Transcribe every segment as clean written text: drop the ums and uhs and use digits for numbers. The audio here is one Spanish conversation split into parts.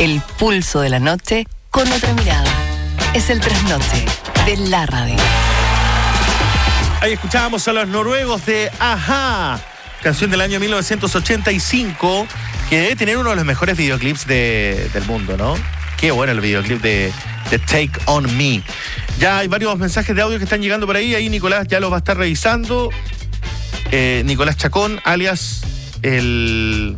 El pulso de la noche con otra mirada. Es el trasnoche de la radio. Ahí escuchábamos a los noruegos de Ajá, canción del año 1985, que debe tener uno de los mejores videoclips del mundo, ¿no? Qué bueno el videoclip de Take On Me. Ya hay varios mensajes de audio que están llegando por ahí. Ahí Nicolás ya los va a estar revisando. Nicolás Chacón, alias el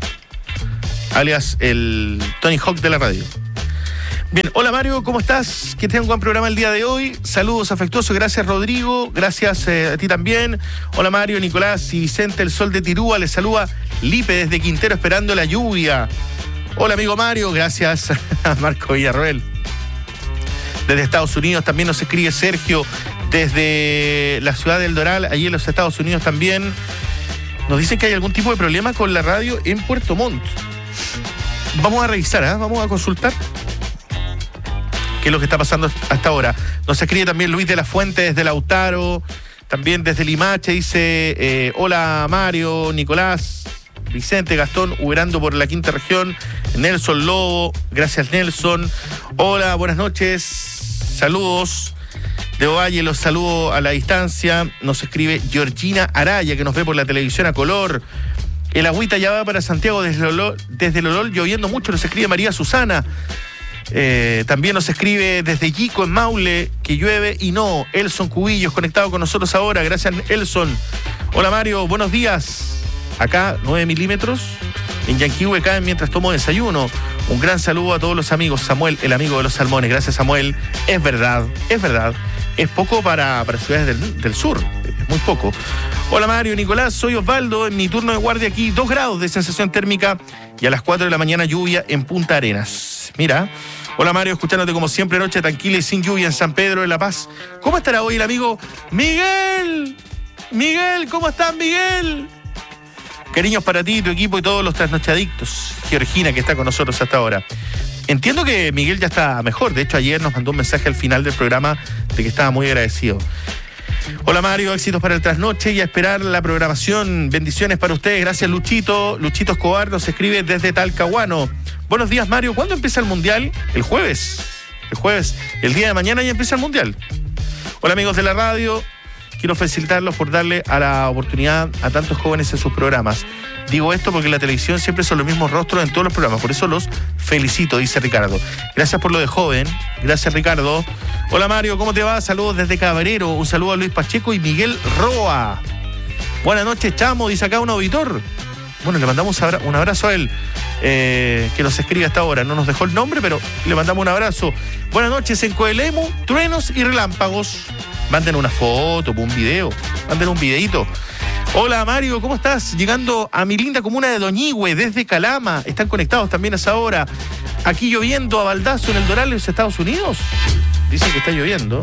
Tony Hawk de la radio. Bien, hola Mario, ¿cómo estás? Que tengas un buen programa el día de hoy. Saludos afectuosos, gracias Rodrigo, gracias a ti también. Hola Mario, Nicolás y Vicente, el sol de Tirúa, les saluda Lipe desde Quintero esperando la lluvia. Hola amigo Mario, gracias a Marco Villarroel. Desde Estados Unidos también nos escribe Sergio, desde la ciudad del Doral, allí en los Estados Unidos también. Nos dicen que hay algún tipo de problema con la radio en Puerto Montt. Vamos a revisar, vamos a consultar qué es lo que está pasando hasta ahora. Nos escribe también Luis de la Fuente desde Lautaro, también desde Limache, dice, hola Mario, Nicolás, Vicente, Gastón, uberando por la quinta región, Nelson Lobo, gracias Nelson. Hola, buenas noches, saludos. De Ovalle, los saludo a la distancia. Nos escribe Georgina Araya, que nos ve por la televisión a color. El agüita ya va para Santiago desde el Olol, lloviendo mucho, nos escribe María Susana. También nos escribe desde Yico en Maule, que llueve y no. Elson Cubillos conectado con nosotros ahora, gracias Elson. Hola Mario, buenos días. Acá 9 milímetros en Yanquihue caen mientras tomo desayuno. Un gran saludo a todos los amigos. Samuel, el amigo de los salmones, gracias Samuel. Es verdad, es poco para ciudades del sur, es muy poco. Hola Mario, Nicolás, soy Osvaldo, en mi turno de guardia aquí 2 grados de sensación térmica y a las 4 de la mañana lluvia en Punta Arenas. Mira. Hola Mario, escuchándote como siempre, noche tranquila y sin lluvia en San Pedro de la Paz. ¿Cómo estará hoy el amigo Miguel? Miguel, ¿cómo estás, Miguel? Cariños para ti, tu equipo y todos los trasnochadictos. Georgina, que está con nosotros hasta ahora. Entiendo que Miguel ya está mejor. De hecho, ayer nos mandó un mensaje al final del programa de que estaba muy agradecido. Hola Mario, éxitos para el trasnoche y a esperar la programación. Bendiciones para ustedes. Gracias Luchito. Luchito Escobar nos escribe desde Talcahuano. Buenos días Mario, ¿cuándo empieza el Mundial? El jueves. El día de mañana ya empieza el Mundial. Hola amigos de la radio, quiero felicitarlos por darle a la oportunidad a tantos jóvenes en sus programas. Digo esto porque en la televisión siempre son los mismos rostros en todos los programas, por eso los felicito, dice Ricardo. Gracias por lo de joven, gracias Ricardo. Hola Mario, ¿cómo te va? Saludos desde Cabrero, un saludo a Luis Pacheco y Miguel Roa. Buenas noches, chamo, dice acá un auditor. Bueno, le mandamos un abrazo a él, que nos escribe hasta ahora. No nos dejó el nombre, pero le mandamos un abrazo. Buenas noches, en Coelemu, truenos y relámpagos. Manden una foto, un video, manden un videito. Hola Mario, ¿cómo estás? Llegando a mi linda comuna de Doñihue, desde Calama. Están conectados también a esa hora. Aquí lloviendo a baldazo en el Doral, en los Estados Unidos. Dicen que está lloviendo.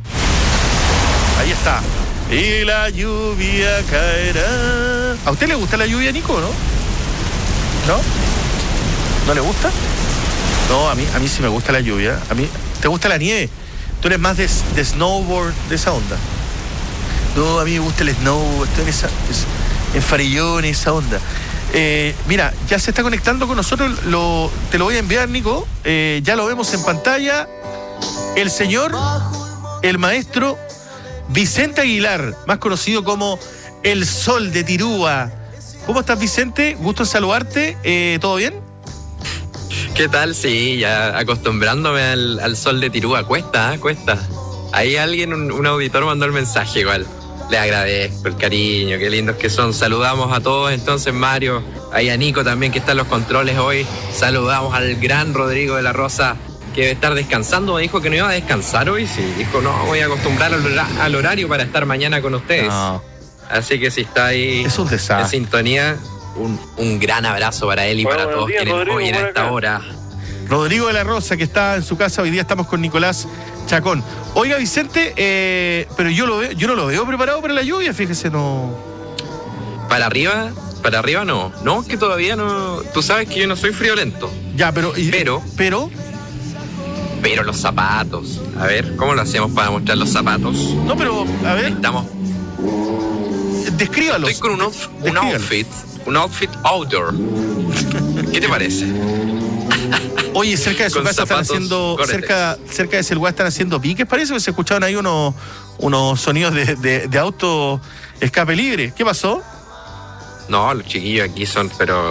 Ahí está. Y la lluvia caerá. ¿A usted le gusta la lluvia, Nico, no? ¿No? ¿No le gusta? No, a mí sí me gusta la lluvia. A mí, ¿te gusta la nieve? Tú eres más de snowboard, de esa onda. No, a mí me gusta el snow, estoy en Farellón, esa onda. Mira, ya se está conectando con nosotros, te lo voy a enviar, Nico. Ya lo vemos en pantalla. El señor, el maestro Vicente Aguilar, más conocido como el Sol de Tirúa. ¿Cómo estás, Vicente? Gusto en saludarte. ¿Todo bien? ¿Qué tal? Sí, ya acostumbrándome al Sol de Tirúa. Cuesta. Ahí alguien, un auditor mandó el mensaje igual. Le agradezco el cariño, qué lindos que son. Saludamos a todos entonces, Mario. Ahí a Nico también, que está en los controles hoy. Saludamos al gran Rodrigo de la Rosa, que debe estar descansando. Me dijo que no iba a descansar hoy. Sí, dijo, no, voy a acostumbrar al horario para estar mañana con ustedes. No. Así que si está ahí es un desastre. En sintonía, un gran abrazo para él y para todos quienes oyen a esta hora. Rodrigo de la Rosa, que está en su casa. Hoy día estamos con Nicolás Chacón. Oiga, Vicente, pero yo no lo veo preparado para la lluvia, fíjese, no. ¿Para arriba no. No, es que todavía no. Tú sabes que yo no soy friolento. Ya, pero los zapatos. A ver, ¿cómo lo hacemos para mostrar los zapatos? No, pero, a ver. Estamos. Descríbalos. Estoy con un outfit outdoor. ¿Qué te parece? Oye, cerca de su Con casa están zapatos haciendo, Gore-Tex. cerca de ese lugar están haciendo piques, parece que se escuchaban ahí unos sonidos de auto escape libre. ¿Qué pasó? No, los chiquillos aquí son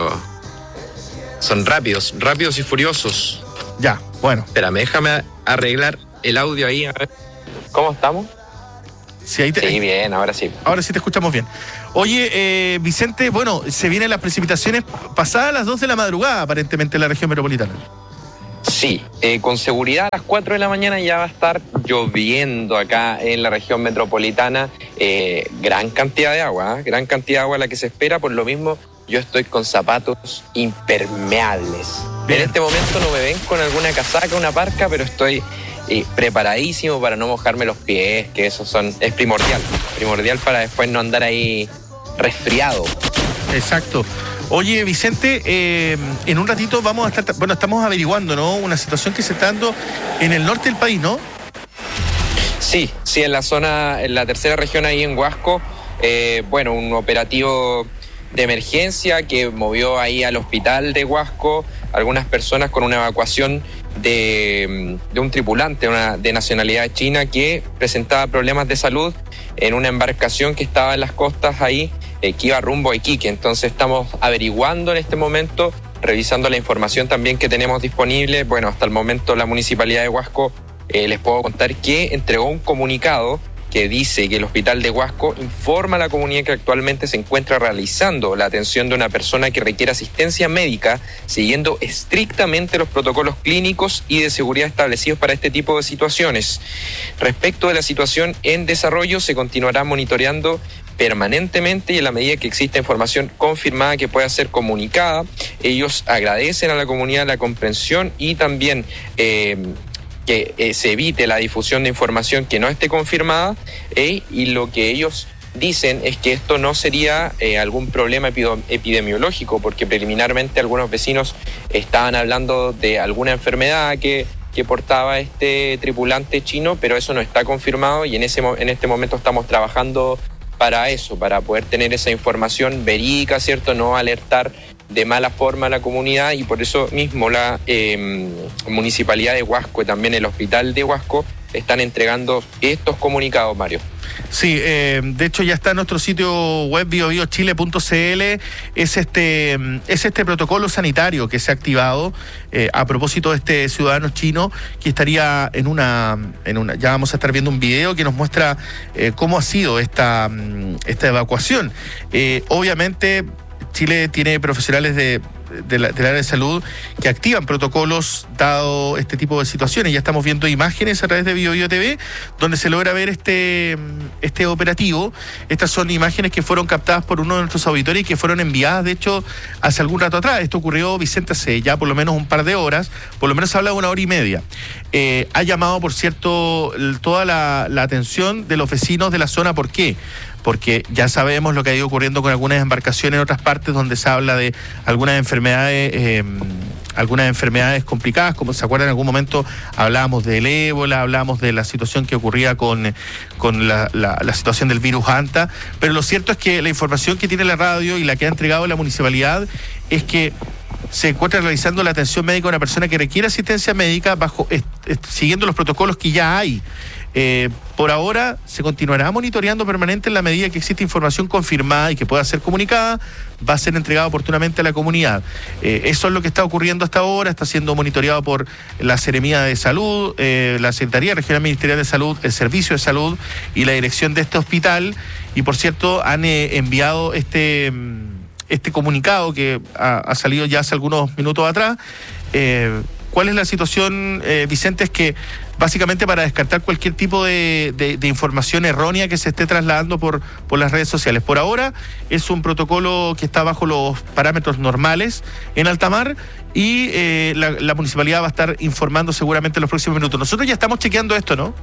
rápidos y furiosos. Ya, bueno. Espérame, déjame arreglar el audio ahí. A ver. ¿Cómo estamos? Sí, Sí, bien, ahora sí. Ahora sí te escuchamos bien. Oye, Vicente, bueno, se vienen las precipitaciones pasadas las 2 de la madrugada, aparentemente, en la región metropolitana. Sí, con seguridad a las 4 de la mañana ya va a estar lloviendo acá en la región metropolitana. Gran cantidad de agua la que se espera. Por lo mismo, yo estoy con zapatos impermeables. Bien. En este momento no me ven con alguna casaca, una parca, pero estoy preparadísimo para no mojarme los pies, que eso es primordial para después no andar ahí resfriado. Exacto. Oye, Vicente, en un ratito vamos a estar, estamos averiguando, ¿no? Una situación que se está dando en el norte del país, ¿no? Sí, en la tercera región ahí en Huasco, un operativo de emergencia que movió ahí al hospital de Huasco algunas personas con una evacuación de un tripulante de nacionalidad china que presentaba problemas de salud en una embarcación que estaba en las costas ahí, que iba rumbo a Iquique. Entonces estamos averiguando en este momento, revisando la información también que tenemos disponible. Bueno, hasta el momento la Municipalidad de Huasco, les puedo contar que entregó un comunicado que dice que el Hospital de Huasco informa a la comunidad que actualmente se encuentra realizando la atención de una persona que requiere asistencia médica, siguiendo estrictamente los protocolos clínicos y de seguridad establecidos para este tipo de situaciones. Respecto de la situación en desarrollo, se continuará monitoreando permanentemente y en la medida que exista información confirmada que pueda ser comunicada. Ellos agradecen a la comunidad la comprensión y también que se evite la difusión de información que no esté confirmada, y lo que ellos dicen es que esto no sería algún problema epidemiológico, porque preliminarmente algunos vecinos estaban hablando de alguna enfermedad que portaba este tripulante chino, pero eso no está confirmado y en este momento estamos trabajando para eso, para poder tener esa información verídica, ¿cierto? No alertar de mala forma a la comunidad, y por eso mismo la Municipalidad de Huasco y también el Hospital de Huasco están entregando estos comunicados, Mario. Sí, de hecho ya está en nuestro sitio web biobiochile.cl. Es este protocolo sanitario que se ha activado a propósito de este ciudadano chino que estaría en una. Ya vamos a estar viendo un video que nos muestra cómo ha sido esta evacuación. Obviamente Chile tiene profesionales del área de salud que activan protocolos dado este tipo de situaciones. Ya estamos viendo imágenes a través de BioBio TV donde se logra ver este operativo. Estas son imágenes que fueron captadas por uno de nuestros auditores y que fueron enviadas, de hecho, hace algún rato atrás. Esto ocurrió, Vicente, hace ya por lo menos un par de horas, por lo menos se habla de 1 hora y media. Ha llamado, por cierto, toda la atención de los vecinos de la zona. ¿Por qué? Porque ya sabemos lo que ha ido ocurriendo con algunas embarcaciones en otras partes donde se habla de algunas enfermedades complicadas, como se acuerdan en algún momento hablábamos del ébola, hablábamos de la situación que ocurría con la situación del virus Hanta, pero lo cierto es que la información que tiene la radio y la que ha entregado la municipalidad es que se encuentra realizando la atención médica a una persona que requiere asistencia médica siguiendo los protocolos que ya hay. Por ahora se continuará monitoreando permanente en la medida que existe información confirmada y que pueda ser comunicada, va a ser entregada oportunamente a la comunidad. Eso es lo que está ocurriendo hasta ahora, está siendo monitoreado por la Seremía de Salud, la Secretaría Regional Ministerial de Salud, el Servicio de Salud y la dirección de este hospital, y por cierto han enviado este comunicado que ha salido ya hace algunos minutos atrás. ¿Cuál es la situación, Vicente? Es que básicamente para descartar cualquier tipo de información errónea que se esté trasladando por las redes sociales. Por ahora es un protocolo que está bajo los parámetros normales en alta mar y la municipalidad va a estar informando seguramente en los próximos minutos. Nosotros ya estamos chequeando esto, ¿no?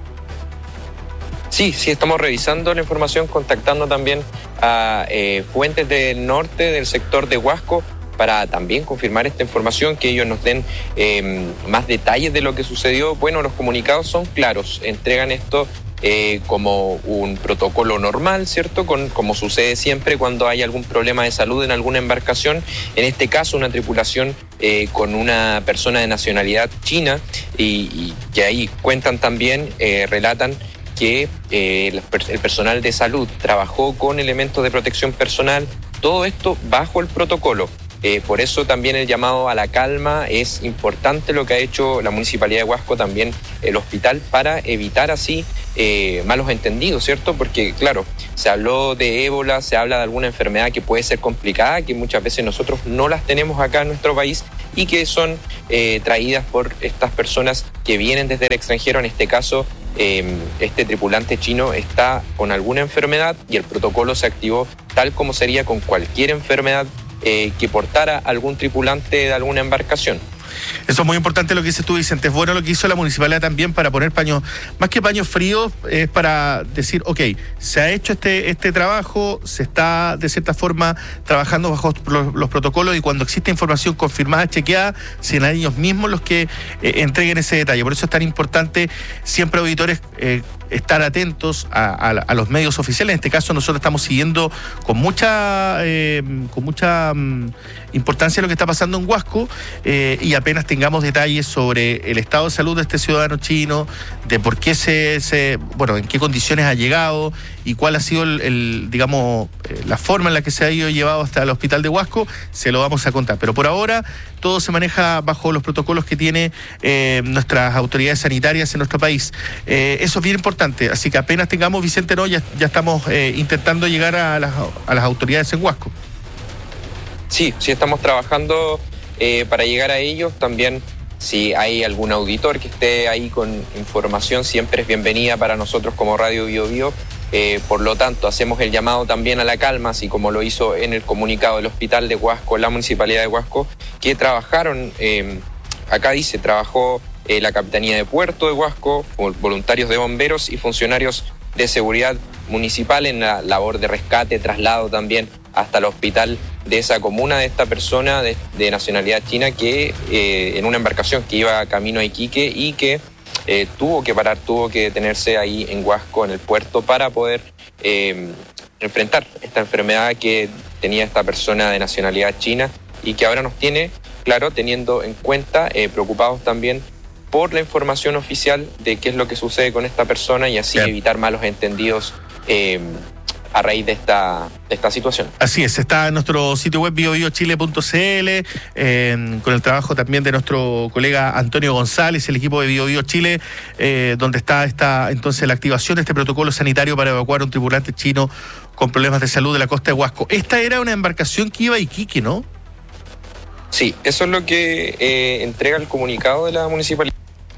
Sí, estamos revisando la información, contactando también a fuentes del norte, del sector de Huasco, para también confirmar esta información, que ellos nos den más detalles de lo que sucedió. Bueno, los comunicados son claros, entregan esto como un protocolo normal, ¿cierto? Como sucede siempre cuando hay algún problema de salud en alguna embarcación. En este caso, una tripulación con una persona de nacionalidad china y que ahí cuentan también, relatan que el personal de salud trabajó con elementos de protección personal, todo esto bajo el protocolo. Por eso también el llamado a la calma. Es importante lo que ha hecho la Municipalidad de Huasco, también el hospital, para evitar así malos entendidos, ¿cierto? Porque claro, se habló de ébola, se habla de alguna enfermedad que puede ser complicada, que muchas veces nosotros no las tenemos acá en nuestro país y que son traídas por estas personas que vienen desde el extranjero. En este caso, este tripulante chino está con alguna enfermedad y el protocolo se activó tal como sería con cualquier enfermedad que portara algún tripulante de alguna embarcación. Eso es muy importante lo que dices tú, Vicente. Es bueno lo que hizo la municipalidad también para poner paños, más que paños fríos, es para decir, ok, se ha hecho este trabajo, se está de cierta forma trabajando bajo los protocolos, y cuando existe información confirmada, chequeada, serán ellos mismos los que entreguen ese detalle. Por eso es tan importante siempre, auditores, estar atentos a los medios oficiales. En este caso nosotros estamos siguiendo con mucha importancia lo que está pasando en Huasco, y apenas tengamos detalles sobre el estado de salud de este ciudadano chino, de por qué en qué condiciones ha llegado y cuál ha sido la forma en la que se ha ido llevado hasta el hospital de Huasco, se lo vamos a contar. Pero por ahora todo se maneja bajo los protocolos que tiene nuestras autoridades sanitarias en nuestro país. Eso es bien importante, así que apenas tengamos, Vicente, ya estamos intentando llegar a las autoridades en Huasco. Sí, estamos trabajando para llegar a ellos. También, si hay algún auditor que esté ahí con información, siempre es bienvenida para nosotros como Radio Bio Bio. Por lo tanto, hacemos el llamado también a la calma, así como lo hizo en el comunicado del Hospital de Huasco, la Municipalidad de Huasco, que trabajaron, acá dice, trabajó la Capitanía de Puerto de Huasco, voluntarios de bomberos y funcionarios de seguridad municipal en la labor de rescate, traslado también hasta el hospital de esa comuna, de esta persona de nacionalidad china que en una embarcación que iba camino a Iquique y que tuvo que parar, tuvo que detenerse ahí en Huasco, en el puerto, para poder enfrentar esta enfermedad que tenía esta persona de nacionalidad china y que ahora nos tiene, claro, teniendo en cuenta, preocupados también por la información oficial de qué es lo que sucede con esta persona y así evitar malos entendidos a raíz de esta situación. Así es, está en nuestro sitio web biobiochile.cl, con el trabajo también de nuestro colega Antonio González, el equipo de Bio Bio Chile, donde está entonces la activación de este protocolo sanitario para evacuar a un tripulante chino con problemas de salud de la costa de Huasco. Esta era una embarcación que iba a Iquique, ¿no? Sí, eso es lo que entrega el comunicado de la municipalidad.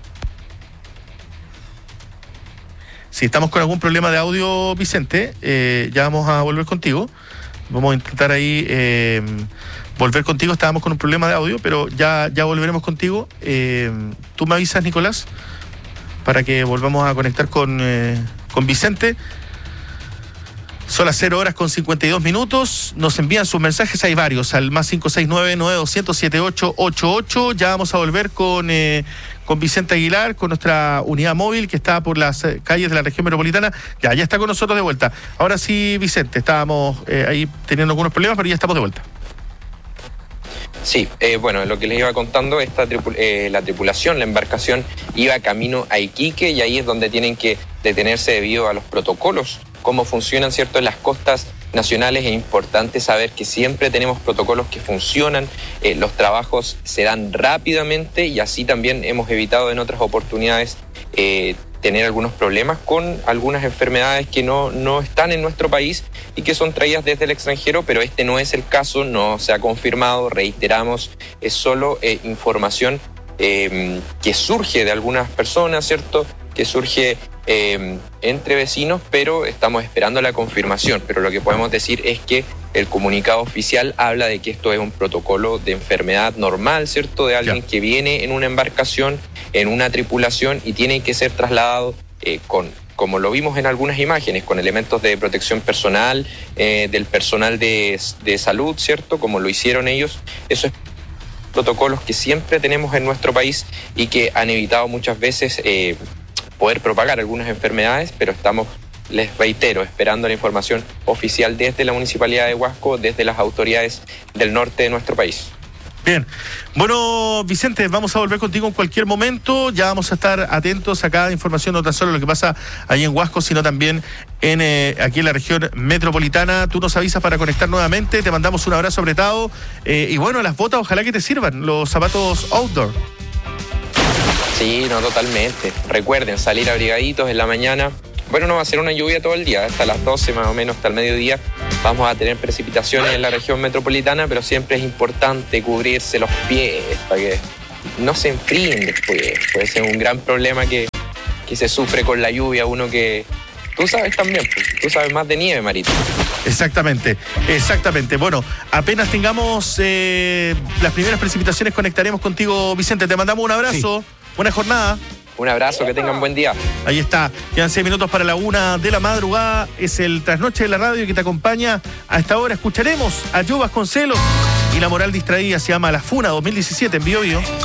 Si estamos con algún problema de audio, Vicente, ya vamos a volver contigo. Vamos a intentar ahí volver contigo. Estábamos con un problema de audio, pero ya volveremos contigo. Tú me avisas, Nicolás, para que volvamos a conectar con Vicente. Son las 0:52. Nos envían sus mensajes, hay varios, al más 569-9200-7888. Ya vamos a volver con Vicente Aguilar, con nuestra unidad móvil que está por las calles de la región metropolitana. Ya está con nosotros de vuelta. Ahora sí, Vicente, estábamos ahí teniendo algunos problemas, pero ya estamos de vuelta. Sí, lo que les iba contando, la tripulación, la embarcación iba camino a Iquique y ahí es donde tienen que detenerse debido a los protocolos, cómo funcionan, ¿cierto? En las costas nacionales es importante saber que siempre tenemos protocolos que funcionan, los trabajos se dan rápidamente y así también hemos evitado en otras oportunidades tener algunos problemas con algunas enfermedades que no están en nuestro país y que son traídas desde el extranjero, pero este no es el caso, no se ha confirmado, reiteramos, es solo información que surge de algunas personas, ¿cierto? Que surge entre vecinos, pero estamos esperando la confirmación. Pero lo que podemos decir es que el comunicado oficial habla de que esto es un protocolo de enfermedad normal, ¿cierto? De alguien que viene en una embarcación, en una tripulación y tiene que ser trasladado como lo vimos en algunas imágenes, con elementos de protección personal, del personal de salud, ¿cierto? Como lo hicieron ellos. Eso es protocolos que siempre tenemos en nuestro país y que han evitado muchas veces poder propagar algunas enfermedades, pero estamos, les reitero, esperando la información oficial desde la Municipalidad de Huasco, desde las autoridades del norte de nuestro país. Bien. Bueno, Vicente, vamos a volver contigo en cualquier momento. Ya vamos a estar atentos a cada información, no tan solo lo que pasa ahí en Huasco, sino también aquí en la región metropolitana. Tú nos avisas para conectar nuevamente. Te mandamos un abrazo apretado. Y bueno, las botas, ojalá que te sirvan, los zapatos outdoor. Sí, no, totalmente. Recuerden, salir abrigaditos en la mañana. Bueno, no va a ser una lluvia todo el día, hasta las 12 más o menos, hasta el mediodía. Vamos a tener precipitaciones en la región metropolitana, pero siempre es importante cubrirse los pies para que no se enfríen después. Puede ser un gran problema que se sufre con la lluvia, uno que... Tú sabes también, tú sabes más de nieve, Marito. Exactamente. Bueno, apenas tengamos las primeras precipitaciones, conectaremos contigo, Vicente. Te mandamos un abrazo, sí. Buena jornada. Un abrazo, que tengan buen día. Ahí está, quedan 6 minutos para la 1 de la madrugada. Es el Trasnoche de la Radio que te acompaña a esta hora. Escucharemos a Joe Vasconcelos y La Moral Distraída, se llama La Funa 2017 en Bio Bio.